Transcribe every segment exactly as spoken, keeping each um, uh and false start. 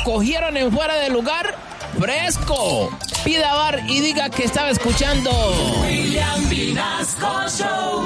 cogieron en fuera de lugar, fresco. Pida bar y diga que estaba escuchando William Vinasco Show.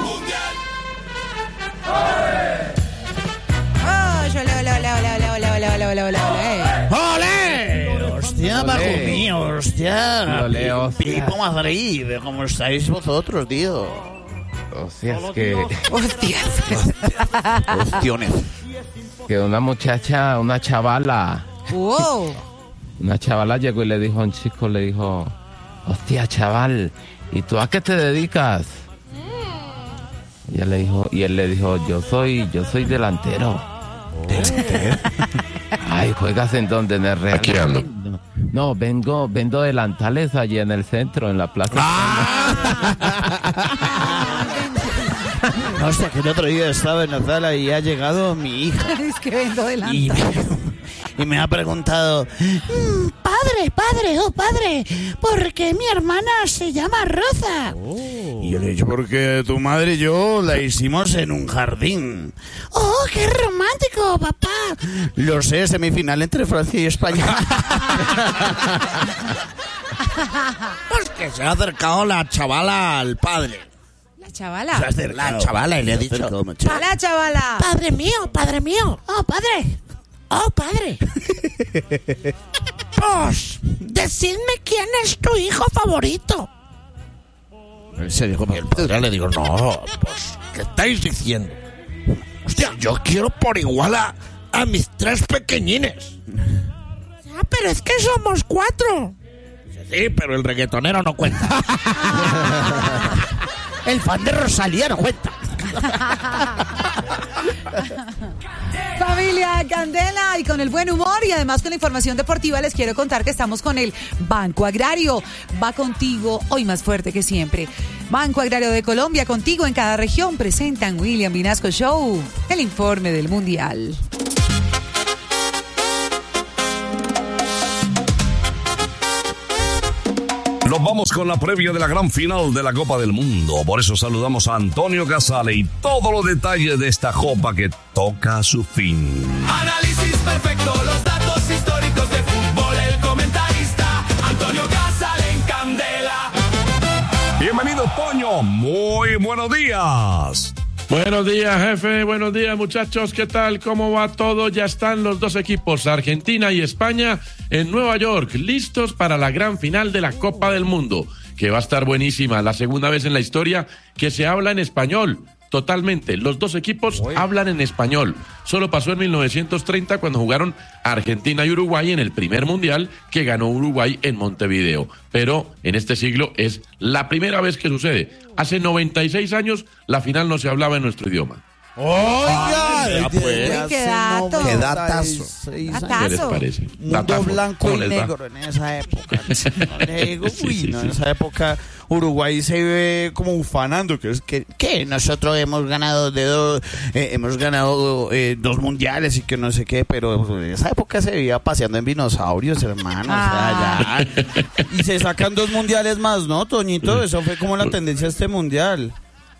Oh, yo hola, hola, hola, hola, hola, hola, hola, hola, hola, hola, ¡Ole! Hostia, bajo mío, hostia. Ole, hostia. Pipo Madrid, ¿cómo estáis vosotros, tío? O sea, es que, Hostias. Hostiones. que una muchacha, una chavala, Wow. una chavala llegó y le dijo a un chico, le dijo, hostia, chaval, ¿y tú a qué te dedicas? Y él le dijo, y él le dijo, yo soy, yo soy delantero. ¿Delantero? Ay, ¿juegas en dónde? En el Real. Aquí ando. No, no, vengo, vendo delantales allí en el centro, en la plaza. No, hasta que el otro día estaba en la sala y ha llegado mi hija. Es que vengo delante. Y me, y me ha preguntado, "Mm, padre, padre, oh padre, ¿por qué mi hermana se llama Rosa? Y yo le he dicho, porque tu madre y yo la hicimos en un jardín. ¡Oh, qué romántico, papá! Lo sé, semifinal entre Francia y España. Pues que se ha acercado la chavala al padre. La chavala. Se ha acercado. La chavala y le ha dicho, Hola, chavala. padre mío, padre mío, oh padre, oh padre. Pues, decidme quién es tu hijo favorito. Se dijo, el padre le digo, no, pues, ¿qué estáis diciendo? Hostia, yo quiero por igual a, a mis tres pequeñines. Ah, pero es que somos cuatro. Sí, pero el reggaetonero no cuenta. El fan de Rosalía no cuenta. Familia Candela, y con el buen humor y además con la información deportiva les quiero contar que estamos con el Banco Agrario. Va contigo hoy más fuerte que siempre. Banco Agrario de Colombia, contigo en cada región, presentan William Vinasco Show, el informe del Mundial. Nos vamos con la previa de la gran final de la Copa del Mundo. Por eso saludamos a Antonio Casale y todos los detalles de esta copa que toca a su fin. Análisis perfecto, los datos históricos de fútbol, el comentarista Antonio Casale en Candela. Bienvenido, Toño. Muy buenos días. Buenos días, jefe. Buenos días, muchachos. ¿Qué tal? ¿Cómo va todo? Ya están los dos equipos, Argentina y España, en Nueva York, listos para la gran final de la Copa del Mundo, que va a estar buenísima. La segunda vez en la historia que se habla en español. Totalmente. Los dos equipos Uy. hablan en español. Solo pasó en mil novecientos treinta cuando jugaron Argentina y Uruguay en el primer mundial que ganó Uruguay en Montevideo. Pero en este siglo es la primera vez que sucede. Hace noventa y seis años la final no se hablaba en nuestro idioma. ¡Oiga! Ay, ¡qué dato! ¡Qué datazo! ¿Qué les parece? Mundo Datazo. blanco y ¿Cómo les va? negro en esa época. No le digo, Sí, uy, sí, no, sí. en esa época Uruguay se ve como ufanando, que es que, que nosotros hemos ganado de dos, eh, hemos ganado eh, dos mundiales y que no sé qué, pero en esa época se veía paseando en dinosaurios, hermano. Ah. O sea, ya. Y se sacan dos mundiales más, ¿no, Toñito? Eso fue como la tendencia a este mundial.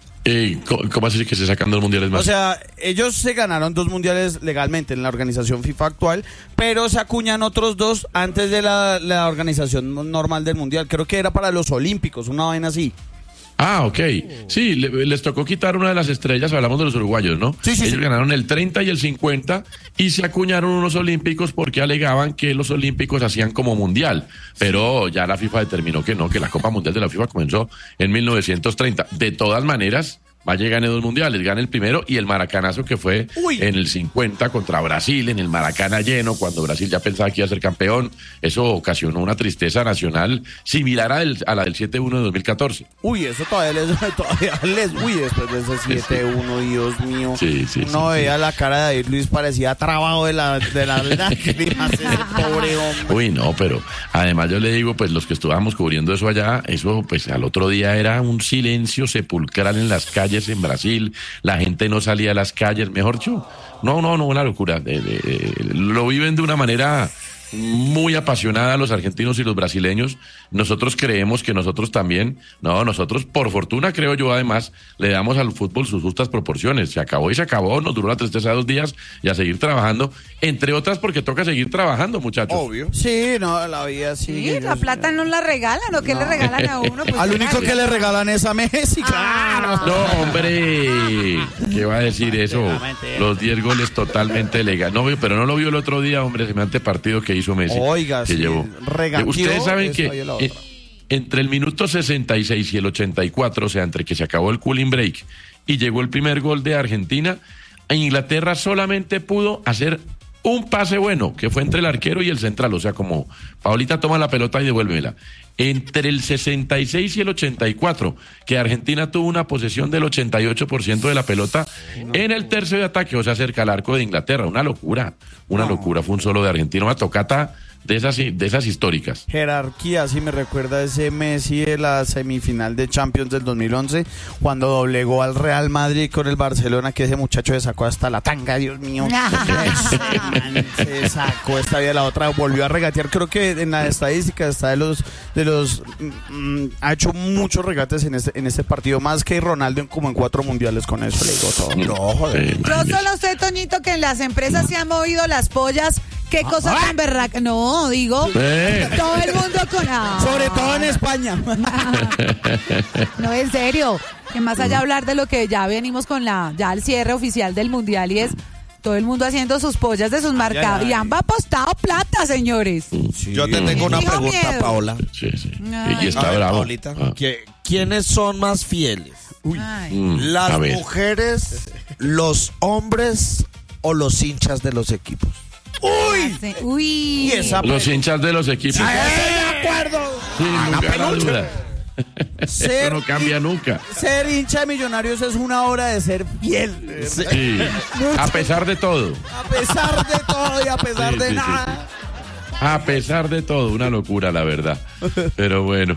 Eh, ¿Cómo cómo así que se sacan dos mundiales más? O sea, ellos se ganaron dos mundiales legalmente en la organización FIFA actual, pero se acuñan otros dos antes de la, la organización normal del mundial. Creo que era para los olímpicos, una vaina así. Ah, ok. Sí, le- les tocó quitar una de las estrellas, hablamos de los uruguayos, ¿no? Sí, sí, Ellos sí. ganaron el treinta y el cincuenta y se acuñaron unos olímpicos porque alegaban que los olímpicos hacían como mundial. Pero ya la FIFA determinó que no, que la Copa Mundial de la FIFA comenzó en mil novecientos treinta. De todas maneras, Valle gane dos mundiales, gana el primero y el maracanazo que fue Uy. en el cincuenta contra Brasil, en el Maracana lleno, cuando Brasil ya pensaba que iba a ser campeón. Eso ocasionó una tristeza nacional similar a, el- a la del siete uno de dos mil catorce. Uy, eso todavía les... Todavía les uy, después de ese siete uno, Dios mío. Sí, sí, Uno sí, veía sí. la cara de David Luis, parecía trabado de, la, de las lágrimas, ese pobre hombre. Uy, no, pero además yo le digo, pues los que estuvimos cubriendo eso allá, eso pues al otro día era un silencio sepulcral en las calles en Brasil, la gente no salía a las calles, mejor dicho, no, no, no, una locura, de- de- de- lo viven de una manera muy apasionada a los argentinos y los brasileños. Nosotros creemos que nosotros también, no, nosotros por fortuna creo yo además, le damos al fútbol sus justas proporciones. Se acabó y se acabó, nos duró la tristeza dos días y a seguir trabajando, entre otras porque toca seguir trabajando, muchachos. Obvio. Sí, no, la vida sigue. Sí, la plata no la regalan, ¿o qué No. le regalan a uno? Pues Al único que le regalan es a Messi, claro. No, hombre, ¿qué va a decir eso? Los diez goles totalmente legal. No, pero no lo vio el otro día, hombre, semejante partido que hizo Messi. Oiga, que sí, llevó. regateó, Ustedes saben eso ahí que es la eh, otra. entre el minuto sesenta y seis y el ochenta y cuatro, o sea, entre que se acabó el cooling break y llegó el primer gol de Argentina, Inglaterra solamente pudo hacer un pase bueno, que fue entre el arquero y el central, o sea, como Paulita toma la pelota y devuélvela. Entre el sesenta y seis y el ochenta y cuatro, que Argentina tuvo una posesión del ochenta y ocho por ciento de la pelota en el tercio de ataque, o sea, cerca al arco de Inglaterra. Una locura, una locura, fue un solo de Argentina, una tocata de esas, de esas históricas. Jerarquía, sí me recuerda ese Messi de la semifinal de Champions del dos mil once, cuando doblegó al Real Madrid con el Barcelona, que ese muchacho se sacó hasta la tanga, Dios mío. Ese man se sacó esta vida, la otra volvió a regatear. Creo que en la estadística está de los de los mm, ha hecho muchos regates en este en este partido, más que Ronaldo en, como en cuatro mundiales. Con eso le digo todo. No, joder. Eh, Yo solo sé, Toñito, que en las empresas se han movido las pollas. Qué cosa tan berraca. No, digo, Eh. todo el mundo con... Ah. Sobre todo en España. No, en serio. Que más allá de hablar de lo que ya venimos con la ya el cierre oficial del Mundial y es todo el mundo haciendo sus pollas de sus marcados. ay. Y han apostado plata, señores. Yo te tengo una Digo pregunta, miedo. Paola. Sí, sí. Ay. Y está A ver, bravo. Paolita, Ah. ¿qui- ¿quiénes son más fieles? Ay. Mm, ¿Las a ver. mujeres, los hombres o los hinchas de los equipos? Sí. Uy. Y esa Los hinchas de los equipos. de acuerdo. Sin lugar a dudas. Ser, Eso no cambia nunca. ser hincha de Millonarios es una hora de ser fiel. Sí. A pesar de todo. A pesar de todo y a pesar Sí, de sí, sí, nada. A pesar de todo, una locura, la verdad. Pero bueno.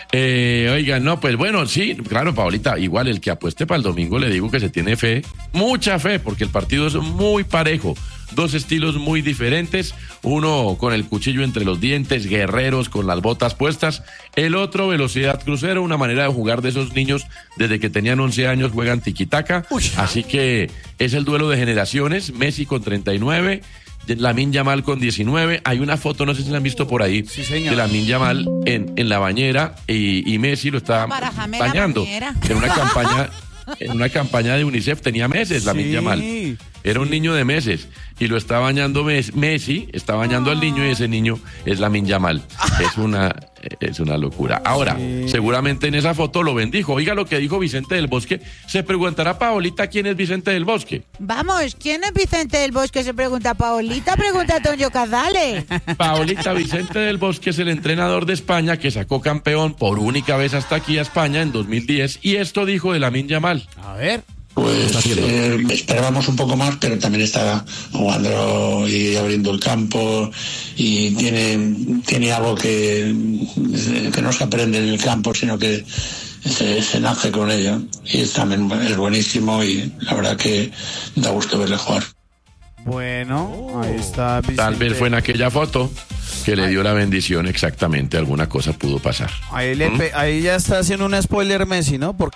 Eh, oigan, no, pues bueno, sí, claro, Paolita, igual el que apueste para el domingo le digo que se tiene fe, mucha fe, porque el partido es muy parejo. Dos estilos muy diferentes, uno con el cuchillo entre los dientes, guerreros con las botas puestas, el otro velocidad crucero, una manera de jugar de esos niños desde que tenían once años, juegan tiquitaca, así que es el duelo de generaciones, Messi con treinta y nueve, Lamine Yamal con diecinueve, hay una foto, no sé si la han visto por ahí, Sí, señor. de Lamine Yamal en, en la bañera y, y Messi lo está Barajame la bañando bañera. en una campaña. En una campaña de UNICEF tenía meses, Lamine Sí, Yamal. Era un niño de meses y lo está bañando Mes- Messi, está bañando al niño y ese niño es Lamine Yamal. Es una es una locura. Ahora, seguramente en esa foto lo bendijo. Oiga lo que dijo Vicente del Bosque. Se preguntará Paolita quién es Vicente del Bosque. Vamos, ¿quién es Vicente del Bosque? Se pregunta Paolita, pregunta Toño Casale. Paolita, Vicente del Bosque es el entrenador de España que sacó campeón por única vez hasta aquí a España en dos mil diez y esto dijo de Lamine Yamal. A ver. Pues eh, esperábamos un poco más, pero también está jugando y abriendo el campo y tiene, tiene algo que, que no se aprende en el campo, sino que se, se nace con ello. Y es también es buenísimo y la verdad que da gusto verle jugar. Bueno, ahí está Vicente. Tal vez fue en aquella foto que le dio la bendición exactamente, alguna cosa pudo pasar. Ahí, le pe- ahí ya está haciendo un spoiler Messi, ¿no? Porque